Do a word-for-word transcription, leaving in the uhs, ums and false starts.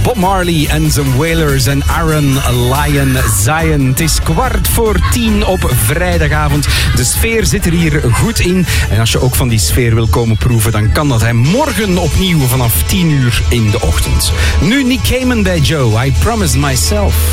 Bob Marley en zijn Wailers en Aaron Lion Zion. Het is kwart voor tien op vrijdagavond. De sfeer zit er hier goed in. En als je ook van die sfeer wil komen proeven, dan kan dat. Hè. Morgen opnieuw vanaf tien uur in de ochtend. Nu Nick Cayman bij Joe. I Promised Myself.